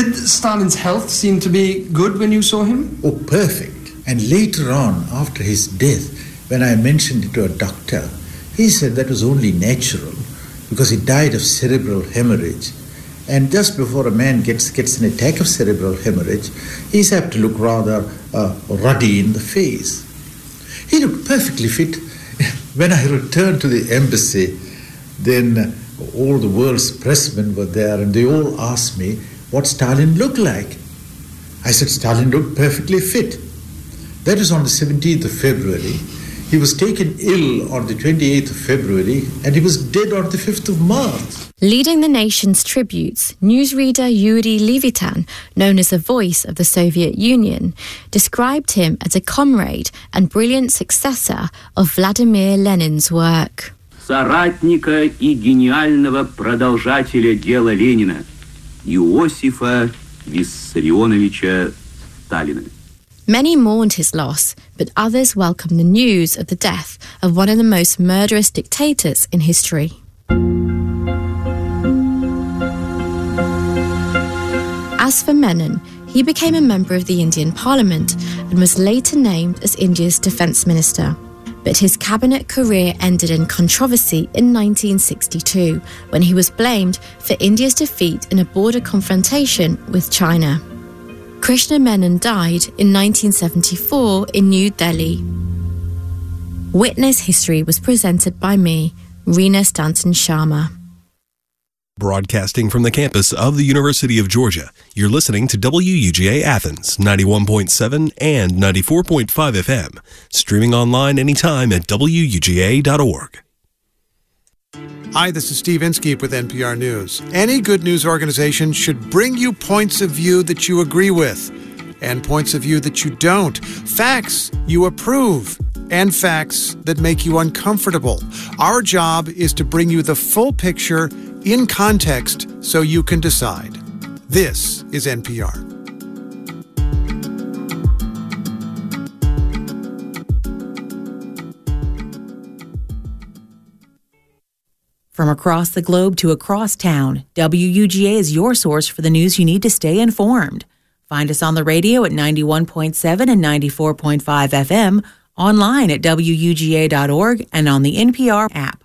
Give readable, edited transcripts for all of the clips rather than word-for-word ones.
Did Stalin's health seem to be good when you saw him? Oh, perfect. And later on, after his death, when I mentioned it to a doctor, he said that was only natural because he died of cerebral hemorrhage. And just before a man gets an attack of cerebral hemorrhage, he's apt to look rather ruddy in the face. He looked perfectly fit. When I returned to the embassy, then all the world's pressmen were there and they all asked me what Stalin looked like. I said Stalin looked perfectly fit. That was on the 17th of February. He was taken ill on the 28th of February and he was dead on the 5th of March. Leading the nation's tributes, newsreader Yuri Levitan, known as the voice of the Soviet Union, described him as a comrade and brilliant successor of Vladimir Lenin's work. Соратника и гениального продолжателя дела Ленина, Иосифа Виссарионовича Сталина. Many mourned his loss, but others welcomed the news of the death of one of the most murderous dictators in history. As for Menon, he became a member of the Indian Parliament and was later named as India's Defence Minister. But his cabinet career ended in controversy in 1962 when he was blamed for India's defeat in a border confrontation with China. Krishna Menon died in 1974 in New Delhi. Witness History was presented by me, Reena Stanton Sharma. Broadcasting from the campus of the University of Georgia, you're listening to WUGA Athens, 91.7 and 94.5 FM. Streaming online anytime at WUGA.org. Hi, this is Steve Inskeep with NPR News. Any good news organization should bring you points of view that you agree with and points of view that you don't. Facts you approve and facts that make you uncomfortable. Our job is to bring you the full picture in context so you can decide. This is NPR. From across the globe to across town, WUGA is your source for the news you need to stay informed. Find us on the radio at 91.7 and 94.5 FM, online at WUGA.org, and on the NPR app.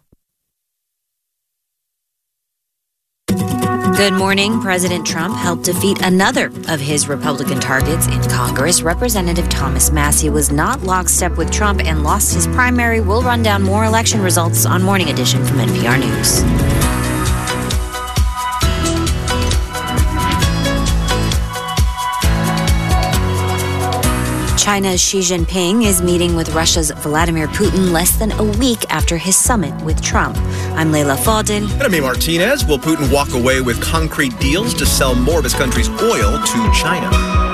Good morning. President Trump helped defeat another of his Republican targets in Congress. Representative Thomas Massie was not lockstep with Trump and lost his primary. We'll run down more election results on Morning Edition from NPR News. China's Xi Jinping is meeting with Russia's Vladimir Putin less than a week after his summit with Trump. I'm Leila Fadel. And I'm Martinez. Will Putin walk away with concrete deals to sell more of his country's oil to China?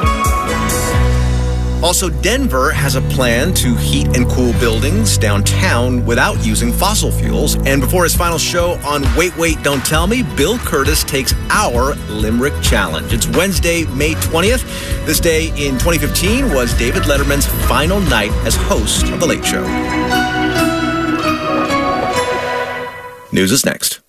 Also, Denver has a plan to heat and cool buildings downtown without using fossil fuels. And before his final show on Wait, Wait, Don't Tell Me, Bill Curtis takes our Limerick Challenge. It's Wednesday, May 20th. This day in 2015 was David Letterman's final night as host of The Late Show. News is next.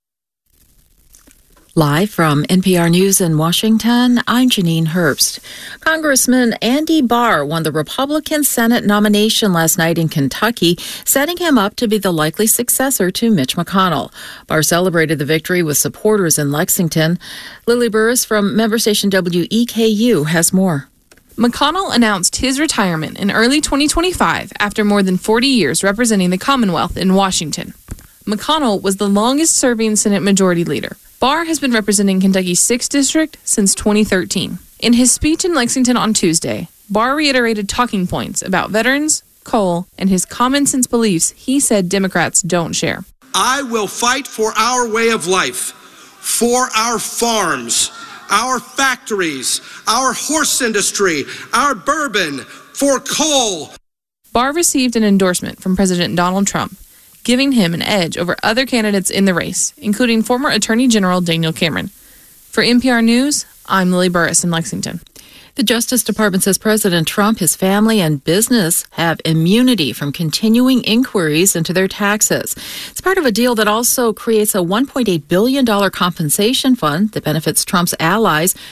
Live from NPR News in Washington, I'm Janine Herbst. Congressman Andy Barr won the Republican Senate nomination last night in Kentucky, setting him up to be the likely successor to Mitch McConnell. Barr celebrated the victory with supporters in Lexington. Lily Burris from member station WEKU has more. McConnell announced his retirement in early 2025 after more than 40 years representing the Commonwealth in Washington. McConnell was the longest-serving Senate Majority Leader. Barr has been representing Kentucky's 6th District since 2013. In his speech in Lexington on Tuesday, Barr reiterated talking points about veterans, coal, and his common-sense beliefs he said Democrats don't share. I will fight for our way of life, for our farms, our factories, our horse industry, our bourbon, for coal. Barr received an endorsement from President Donald Trump, giving him an edge over other candidates in the race, including former Attorney General Daniel Cameron. For NPR News, I'm Lily Burris in Lexington. The Justice Department says President Trump, his family, and business have immunity from continuing inquiries into their taxes. It's part of a deal that also creates a $1.8 billion compensation fund that benefits Trump's allies